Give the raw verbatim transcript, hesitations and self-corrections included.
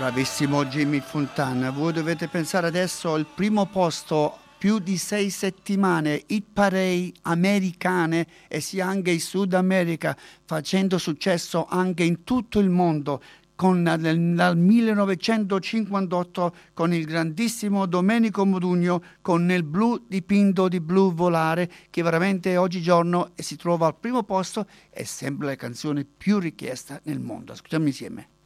Bravissimo Jimmy Fontana. Voi dovete pensare adesso al primo posto, più di sei settimane, hit parade americane e sia anche in Sud America, facendo successo anche in tutto il mondo. Con, nel, dal millenovecentocinquantotto con il grandissimo Domenico Modugno con Nel blu dipinto di blu volare, che veramente oggigiorno si trova al primo posto, è sempre la canzone più richiesta nel mondo. Ascoltiamo insieme.